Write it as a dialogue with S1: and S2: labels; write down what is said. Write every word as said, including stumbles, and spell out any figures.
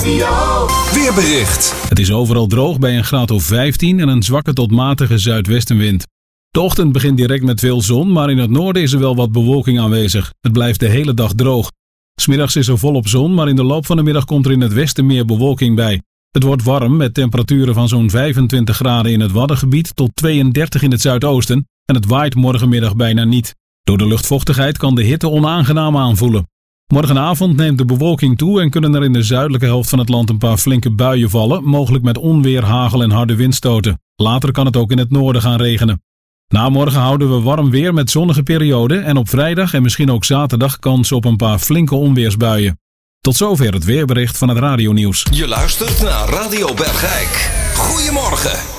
S1: Weerbericht.
S2: Het is overal droog bij een graad of vijftien en een zwakke tot matige zuidwestenwind. De ochtend begint direct met veel zon, maar in het noorden is er wel wat bewolking aanwezig. Het blijft de hele dag droog. 'S Middags is er volop zon, maar in de loop van de middag komt er in het westen meer bewolking bij. Het wordt warm met temperaturen van zo'n vijfentwintig graden in het Waddengebied tot tweeëndertig in het zuidoosten en het waait morgenmiddag bijna niet. Door de luchtvochtigheid kan de hitte onaangenaam aanvoelen. Morgenavond neemt de bewolking toe en kunnen er in de zuidelijke helft van het land een paar flinke buien vallen, mogelijk met onweer, hagel en harde windstoten. Later kan het ook in het noorden gaan regenen. Na morgen houden we warm weer met zonnige perioden en op vrijdag en misschien ook zaterdag kans op een paar flinke onweersbuien. Tot zover het weerbericht van het radionieuws.
S1: Je luistert naar Radio Bergijk. Goedemorgen.